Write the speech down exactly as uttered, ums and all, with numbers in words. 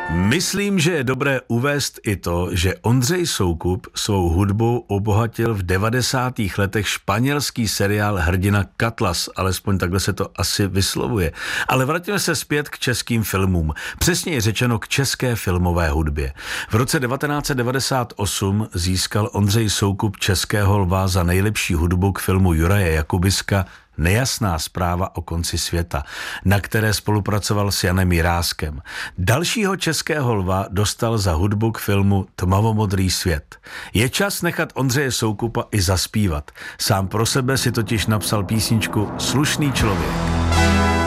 Myslím, že je dobré uvést i to, že Ondřej Soukup svou hudbou obohatil v devadesátých letech španělský seriál Hrdina Katlas, alespoň takhle se to asi vyslovuje. Ale vrátíme se zpět k českým filmům, přesněji řečeno k české filmové hudbě. V roce devatenáct set devadesát osm získal Ondřej Soukup Českého lva za nejlepší hudbu k filmu Juraje Jakubiska Nejasná zpráva o konci světa, na které spolupracoval s Janem Jiráskem. Dalšího Českého lva dostal za hudbu k filmu Tmavomodrý svět. Je čas nechat Ondřeje Soukupa i zaspívat. Sám pro sebe si totiž napsal písničku Slušný člověk.